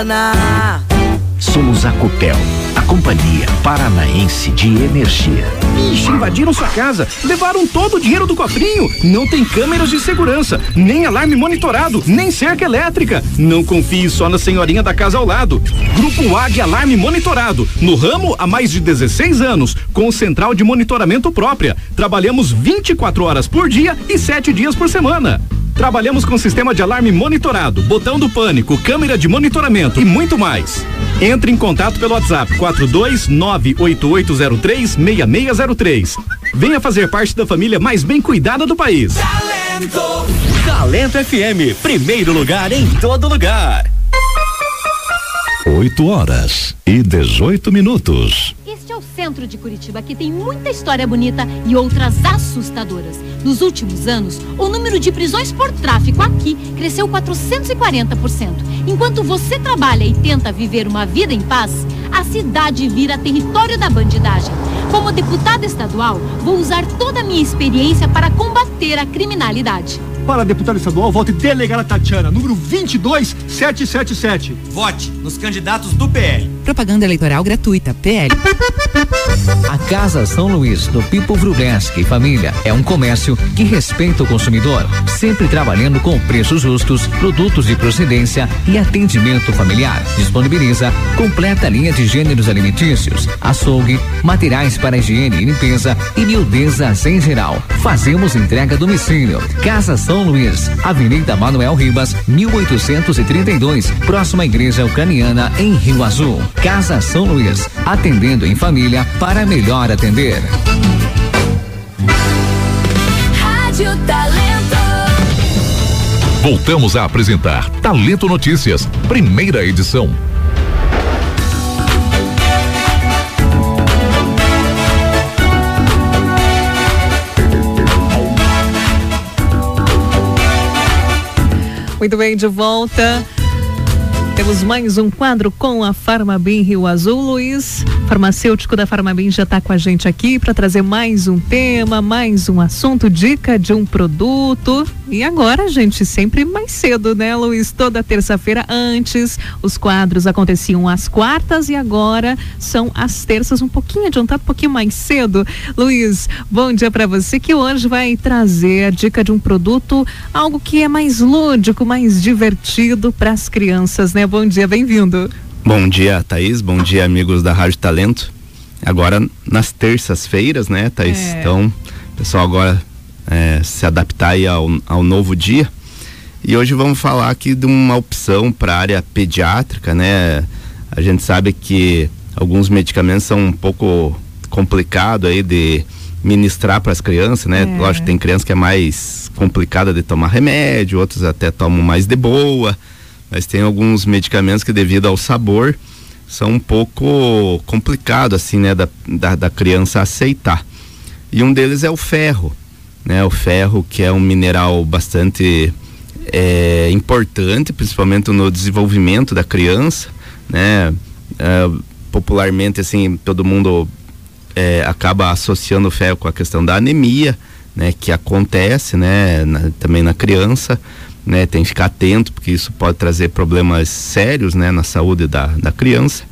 Somos a Copel, a Companhia Paranaense de Energia. Ixi, invadiram sua casa, levaram todo o dinheiro do cofrinho. Não tem câmeras de segurança, nem alarme monitorado, nem cerca elétrica. Não confie só na senhorinha da casa ao lado. Grupo Águia Alarme Monitorado, no ramo há mais de 16 anos, com central de monitoramento própria. Trabalhamos 24 horas por dia e 7 dias por semana. Trabalhamos com sistema de alarme monitorado, botão do pânico, câmera de monitoramento e muito mais. Entre em contato pelo WhatsApp 42988036603. Venha fazer parte da família mais bem cuidada do país. Talento FM, primeiro lugar em todo lugar. 8h18. Este é o centro de Curitiba, que tem muita história bonita e outras assustadoras. Nos últimos anos, o número de prisões por tráfico aqui cresceu 440%. Enquanto você trabalha e tenta viver uma vida em paz, a cidade vira território da bandidagem. Como deputada estadual, vou usar toda a minha experiência para combater a criminalidade. Para deputada estadual, vote delegada Tatiana, número 22777. Vote nos candidatos do PL. Propaganda eleitoral gratuita, PL. A Casa São Luís, do Pipo Vrubleski e família, é um comércio que respeita o consumidor, sempre trabalhando com preços justos, produtos de procedência e atendimento familiar. Disponibiliza completa linha de gêneros alimentícios, açougue, materiais para higiene e limpeza e miudezas em geral. Fazemos entrega a domicílio. Casa São Luís, Avenida Manuel Ribas, 1832, próxima à Igreja Ucraniana, em Rio Azul. Casa São Luís, atendendo em família para melhor atender. Rádio Talento. Voltamos a apresentar Talento Notícias, primeira edição. Muito bem, de volta. Temos mais um quadro com a Farmabim Rio Azul. Luiz, farmacêutico da Farmabim, já está com a gente aqui para trazer mais um tema, mais um assunto, dica de um produto. E agora, gente, sempre mais cedo, né, Luiz? Toda terça-feira. Antes, os quadros aconteciam às quartas e agora são às terças, um pouquinho adiantado, um pouquinho mais cedo. Luiz, bom dia para você, que hoje vai trazer a dica de um produto, algo que é mais lúdico, mais divertido para as crianças, né? Bom dia, bem-vindo. Bom dia, Thaís, bom dia, amigos da Rádio Talento. Agora nas terças-feiras, né, Thaís? Então, o pessoal agora se adaptar aí ao novo dia. E hoje vamos falar aqui de uma opção para a área pediátrica, né? A gente sabe que alguns medicamentos são um pouco complicado aí de ministrar para as crianças, né? Lógico que tem criança que é mais complicada de tomar remédio, outros até tomam mais de boa. Mas tem alguns medicamentos que, devido ao sabor, são um pouco complicado, assim, né, da criança aceitar. E um deles é o ferro, né? O ferro, que é um mineral bastante importante, principalmente no desenvolvimento da criança, né? Popularmente, assim, todo mundo acaba associando o ferro com a questão da anemia, né? Que acontece, né? Também na criança. Né, tem que ficar atento, porque isso pode trazer problemas sérios, né, na saúde da criança.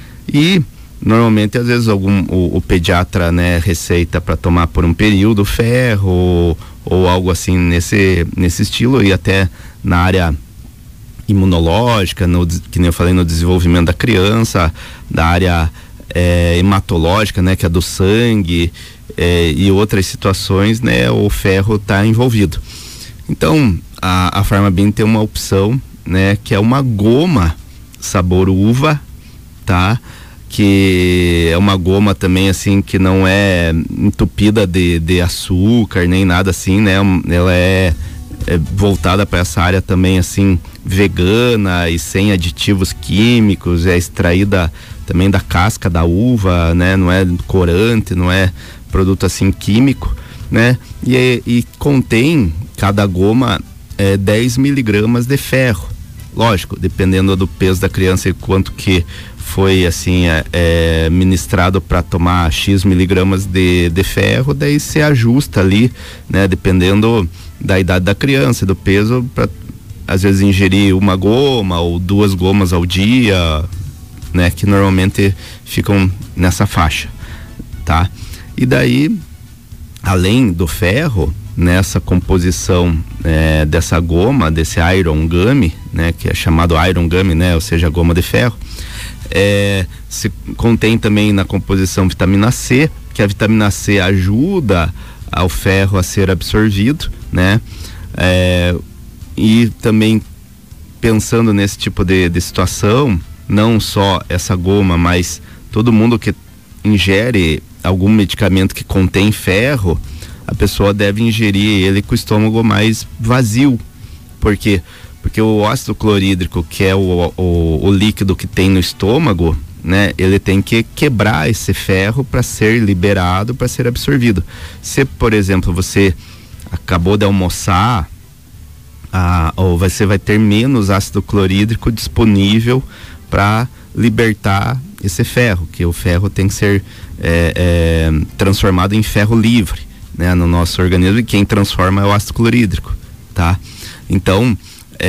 E normalmente, às vezes, o pediatra, né, receita para tomar por um período ferro ou algo assim nesse estilo, e até na área imunológica, que nem eu falei, no desenvolvimento da criança, da área hematológica, né, que é do sangue, e outras situações, né, o ferro está envolvido. Então, a Farmabim tem uma opção, né, que é uma goma sabor uva, tá? Que é uma goma também, assim, que não é entupida de açúcar, nem nada assim, né? Ela é voltada para essa área também, assim, vegana e sem aditivos químicos, é extraída também da casca da uva, né? Não é corante, não é produto, assim, químico, né? E contém, cada goma, 10 miligramas de ferro. Lógico, dependendo do peso da criança e quanto que foi, assim, ministrado para tomar X miligramas de ferro, daí se ajusta ali, né? Dependendo da idade da criança, do peso, para às vezes ingerir uma goma ou 2 gomas ao dia, né? Que normalmente ficam nessa faixa, tá? E daí, além do ferro, nessa composição dessa goma, desse Iron Gummy, né? Que é chamado Iron Gummy, né? Ou seja, goma de ferro, se contém também na composição vitamina C, que a vitamina C ajuda ao ferro a ser absorvido, né? E também pensando nesse tipo de situação, não só essa goma, mas todo mundo que ingere algum medicamento que contém ferro, a pessoa deve ingerir ele com o estômago mais vazio. Por quê? Porque o ácido clorídrico, que é o líquido que tem no estômago, né? Ele tem que quebrar esse ferro para ser liberado, para ser absorvido. Se, por exemplo, você acabou de almoçar, ou você vai ter menos ácido clorídrico disponível para libertar esse ferro, que o ferro tem que ser transformado em ferro livre, né, no nosso organismo, e quem transforma é o ácido clorídrico, tá? Então,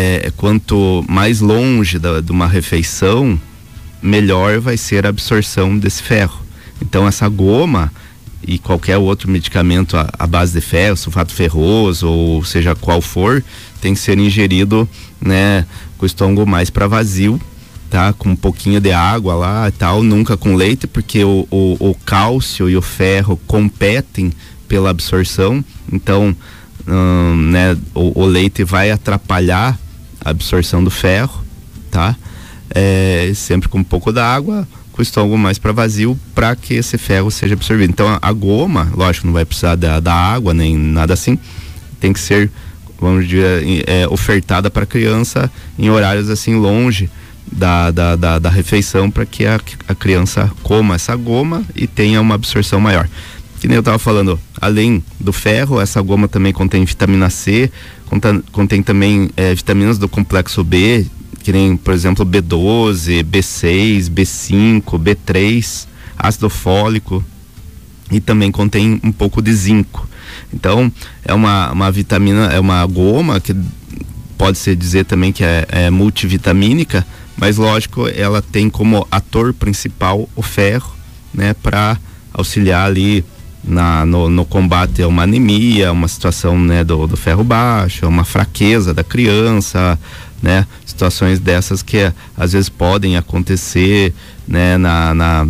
quanto mais longe de uma refeição, melhor vai ser a absorção desse ferro. Então, essa goma e qualquer outro medicamento à base de ferro, sulfato ferroso, ou seja qual for, tem que ser ingerido, né, com o estômago mais para vazio, tá? Com um pouquinho de água lá e tal, nunca com leite, porque o cálcio e o ferro competem pela absorção. Então, né, o leite vai atrapalhar a absorção do ferro, tá? Sempre com um pouco da água, com o estômago mais para vazio, para que esse ferro seja absorvido. Então, a goma, lógico, não vai precisar da água nem nada assim, tem que ser, vamos dizer, ofertada para a criança em horários assim longe da refeição, para que a criança coma essa goma e tenha uma absorção maior. Que nem eu estava falando, além do ferro, essa goma também contém vitamina C, contém também vitaminas do complexo B, que nem, por exemplo, B12, B6, B5, B3, ácido fólico, e também contém um pouco de zinco. Então, é uma vitamina, é uma goma que pode-se dizer também que é multivitamínica, mas lógico, ela tem como ator principal o ferro, né, para auxiliar ali no combate a uma anemia, uma situação, né, do ferro baixo, uma fraqueza da criança, né, situações dessas que às vezes podem acontecer, né, na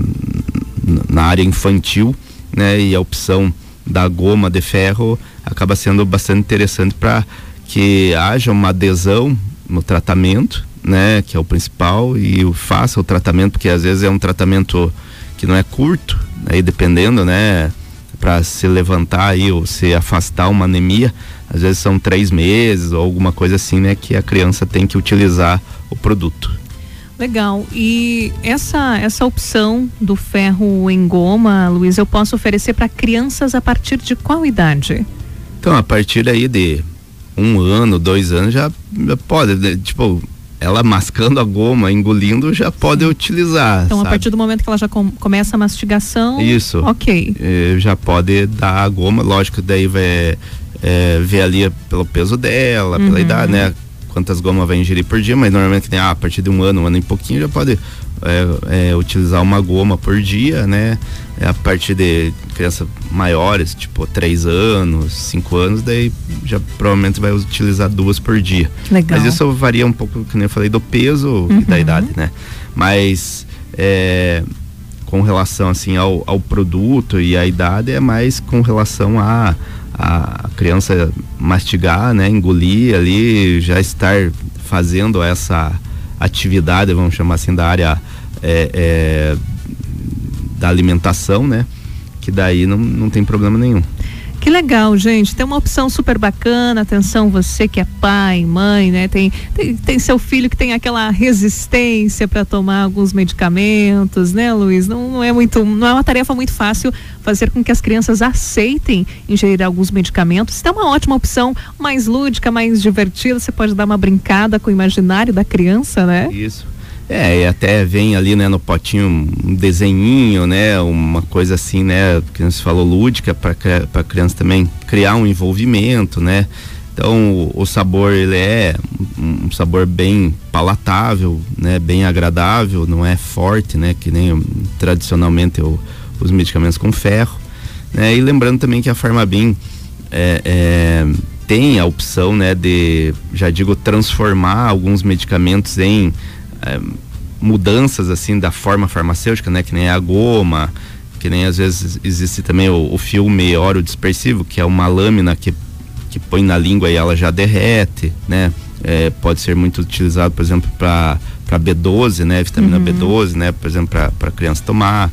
área infantil, né, e a opção da goma de ferro acaba sendo bastante interessante para que haja uma adesão no tratamento, né, que é o principal, e faça o tratamento, porque às vezes é um tratamento que não é curto, aí dependendo, né, para se levantar aí ou se afastar uma anemia, às vezes são 3 meses ou alguma coisa assim, né, que a criança tem que utilizar o produto. Legal. E essa opção do ferro em goma, Luiz, eu posso oferecer para crianças a partir de qual idade? Então, a partir aí de 1 ano, 2 anos já pode, né? Tipo, ela mascando a goma, engolindo, já pode utilizar. Então, sabe? A partir do momento que ela já começa a mastigação. Isso. Ok. Já pode dar a goma, lógico, daí vai ver ali pelo peso dela, pela idade, né? Quantas gomas vai ingerir por dia, mas normalmente a partir de 1 ano e pouquinho já pode utilizar uma goma por dia, né? A partir de crianças maiores, tipo 3 anos, 5 anos, daí já provavelmente vai utilizar 2 por dia. Legal. Mas isso varia um pouco, como eu falei, do peso e da idade, né? Mas com relação assim ao produto e à idade, é mais com relação a criança mastigar, né, engolir ali, já estar fazendo essa atividade, vamos chamar assim, da área da alimentação, né, que daí não tem problema nenhum. Que legal, gente. Tem uma opção super bacana. Atenção, você que é pai, mãe, né? Tem seu filho que tem aquela resistência para tomar alguns medicamentos, né, Luiz? Não é uma tarefa muito fácil fazer com que as crianças aceitem ingerir alguns medicamentos. Isso é uma ótima opção, mais lúdica, mais divertida. Você pode dar uma brincada com o imaginário da criança, né? Isso. E até vem ali, né, no potinho um desenhinho, né, uma coisa assim, né, que você falou, lúdica, para criança também criar um envolvimento, né. Então o sabor, ele é um sabor bem palatável, né? Bem agradável, não é forte, né? Que nem tradicionalmente os medicamentos com ferro, né? E lembrando também que a Farmabim tem a opção, né? De, já digo, transformar alguns medicamentos em mudanças assim da forma farmacêutica, né? Que nem a goma, que nem às vezes existe também o filme orodispersivo, que é uma lâmina que põe na língua e ela já derrete, né? Pode ser muito utilizado, por exemplo, para B12, né? Vitamina B12, né? Por exemplo, para criança tomar.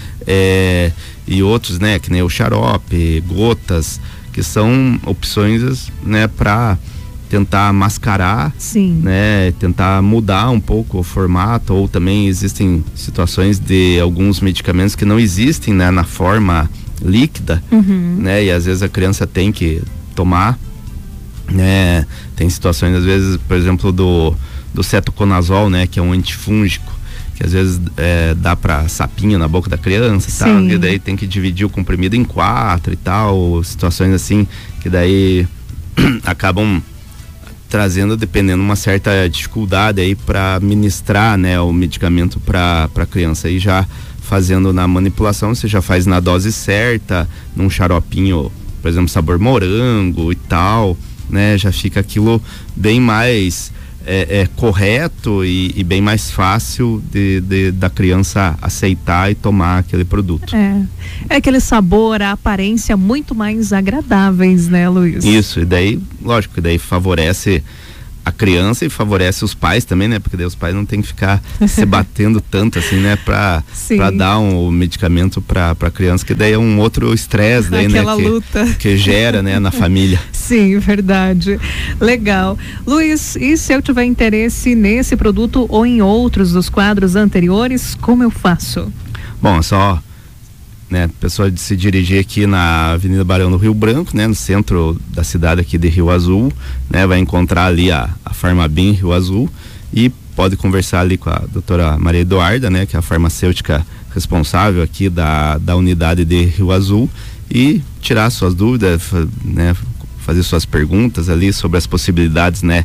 E outros, né? Que nem o xarope, gotas, que são opções, né? Para tentar mascarar, né? Tentar mudar um pouco o formato, ou também existem situações de alguns medicamentos que não existem, né? Na forma líquida, né? E às vezes a criança tem que tomar, né? Tem situações, às vezes, por exemplo, do cetoconazol, né? Que é um antifúngico, que às vezes dá pra sapinho na boca da criança e tal, e daí tem que dividir o comprimido em 4 e tal, situações assim, que daí acabam trazendo, dependendo, uma certa dificuldade aí para ministrar, né, o medicamento para criança. Aí já fazendo na manipulação, você já faz na dose certa, num xaropinho, por exemplo, sabor morango e tal, né, já fica aquilo bem mais correto e bem mais fácil da criança aceitar e tomar aquele produto. É aquele sabor, a aparência muito mais agradáveis, né, Luiz? Isso, e daí, lógico, que daí favorece a criança e favorece os pais também, né? Porque daí os pais não tem que ficar se batendo tanto assim, né? Pra dar um medicamento pra criança, que daí é um outro estresse daí, aquela, né? luta que gera, né? Na família. Sim, verdade. Legal. Luiz, e se eu tiver interesse nesse produto ou em outros dos quadros anteriores, como eu faço? Bom, é só, né, a pessoa se dirigir aqui na Avenida Barão do Rio Branco, né, no centro da cidade aqui de Rio Azul, né, vai encontrar ali a Farmabim Rio Azul, e pode conversar ali com a doutora Maria Eduarda, né, que é a farmacêutica responsável aqui da unidade de Rio Azul, e tirar suas dúvidas, né, fazer suas perguntas ali sobre as possibilidades, né,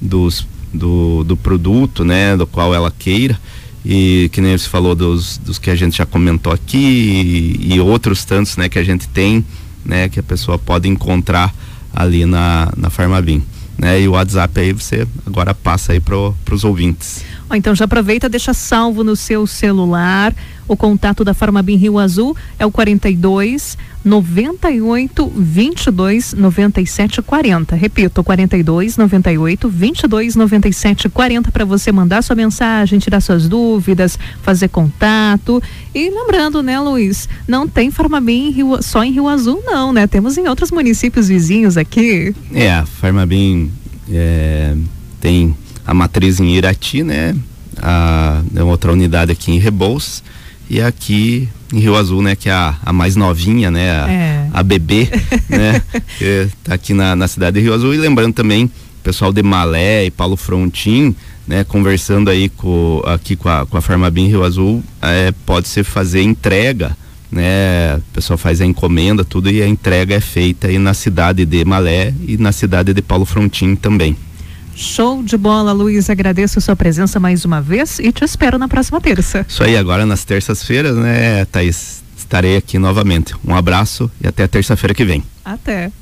do produto, né, do qual ela queira. E que nem você falou dos que a gente já comentou aqui e outros tantos, né, que a gente tem, né, que a pessoa pode encontrar ali na Farmabim, né? E o WhatsApp aí você agora passa aí pros ouvintes. Então já aproveita, deixa salvo no seu celular. O contato da Farmabim Rio Azul é o 42 98 22 97 40. Repito, 42 98 22 97 40, para você mandar sua mensagem, tirar suas dúvidas, fazer contato. E lembrando, né, Luiz, não tem Farmabim só em Rio Azul, não, né? Temos em outros municípios vizinhos aqui. A Farmabim tem a matriz em Irati, né? A outra unidade aqui em Rebouças, e aqui em Rio Azul, né, que é a mais novinha, né, a bebê, né, que tá aqui na cidade de Rio Azul. E lembrando também, pessoal de Malé e Paulo Frontin, né, conversando aí com a Farmabim Rio Azul, pode-se fazer entrega, né, o pessoal faz a encomenda, tudo, e a entrega é feita aí na cidade de Malé e na cidade de Paulo Frontin também. Show de bola, Luiz, agradeço a sua presença mais uma vez e te espero na próxima terça. Isso aí, agora nas terças-feiras, né, Thaís, estarei aqui novamente. Um abraço e até a terça-feira que vem. Até.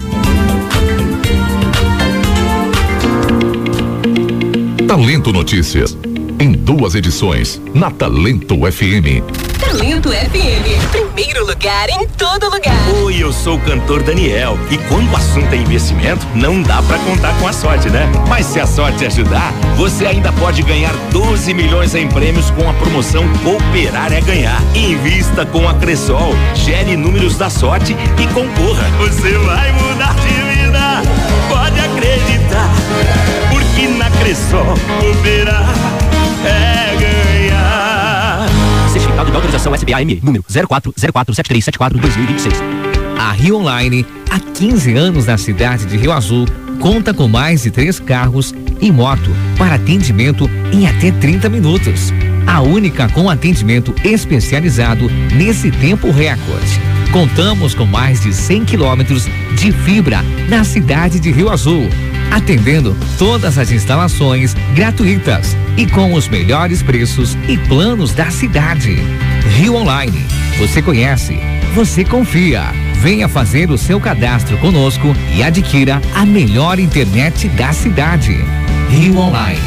Talento Notícias, em 2 edições, na Talento FM. Talento FM, primeiro lugar em todo lugar. Oi, eu sou o cantor Daniel, e quando o assunto é investimento, não dá pra contar com a sorte, né? Mas se a sorte ajudar, você ainda pode ganhar 12 milhões em prêmios com a promoção Cooperar é Ganhar. Invista com a Cressol, gere números da sorte e concorra. Você vai mudar de vida, pode acreditar, porque na Cressol cooperar é ganhar. Certificado de autorização SBAM, número 04047374-2026. A Rio Online, há 15 anos na cidade de Rio Azul, conta com mais de 3 carros e moto para atendimento em até 30 minutos. A única com atendimento especializado nesse tempo recorde. Contamos com mais de 100 quilômetros de fibra na cidade de Rio Azul, atendendo todas as instalações gratuitas e com os melhores preços e planos da cidade. Rio Online, você conhece, você confia. Venha fazer o seu cadastro conosco e adquira a melhor internet da cidade. Rio Online.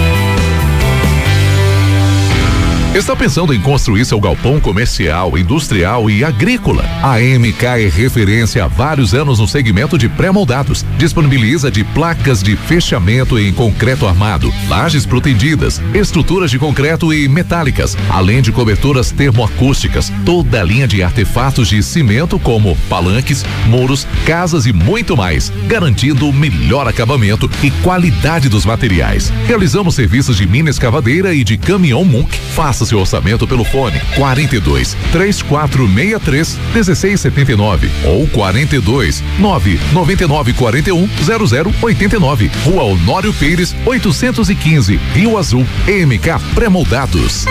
Está pensando em construir seu galpão comercial, industrial e agrícola? A MK é referência há vários anos no segmento de pré-moldados. Disponibiliza de placas de fechamento em concreto armado, lajes protendidas, estruturas de concreto e metálicas, além de coberturas termoacústicas, toda a linha de artefatos de cimento como palanques, muros, casas e muito mais, garantindo o melhor acabamento e qualidade dos materiais. Realizamos serviços de mina escavadeira e de caminhão Munk. Faça seu orçamento pelo fone 42 3463 1679 ou 42 999 41 0089. Rua Honório Pires 815, Rio Azul, MK Pré-moldados.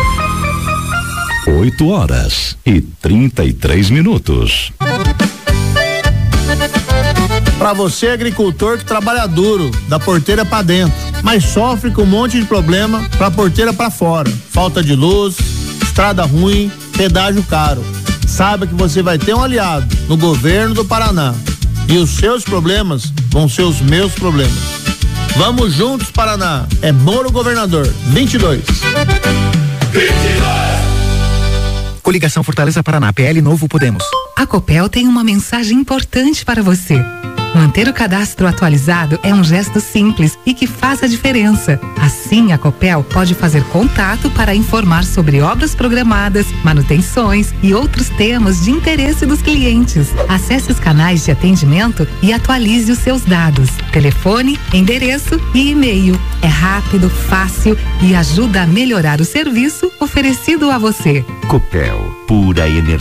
8h33. Para você, agricultor que trabalha duro, da porteira para dentro, mas sofre com um monte de problema pra porteira para fora. Falta de luz, estrada ruim, pedágio caro. Saiba que você vai ter um aliado no governo do Paraná. E os seus problemas vão ser os meus problemas. Vamos juntos, Paraná. É Moro Governador 22. Coligação Fortaleza Paraná, PL Novo Podemos. A Copel tem uma mensagem importante para você. Manter o cadastro atualizado é um gesto simples e que faz a diferença. Assim, a Copel pode fazer contato para informar sobre obras programadas, manutenções e outros temas de interesse dos clientes. Acesse os canais de atendimento e atualize os seus dados, telefone, endereço e e-mail. É rápido, fácil e ajuda a melhorar o serviço oferecido a você. Copel, pura energia.